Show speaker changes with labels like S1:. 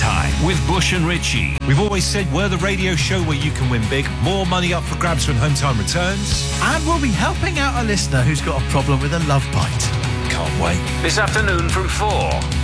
S1: Time with Bush and Richie.
S2: We've always said we're the radio show where you can win big. More money up for grabs when home time returns.
S3: And we'll be helping out a listener who's got a problem with a love bite.
S2: Can't wait.
S1: This afternoon from 4.